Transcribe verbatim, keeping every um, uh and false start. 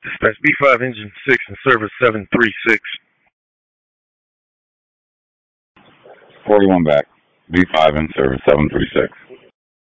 Dispatch B five Engine six and service seven three six. forty-one back. B five in service seven three six.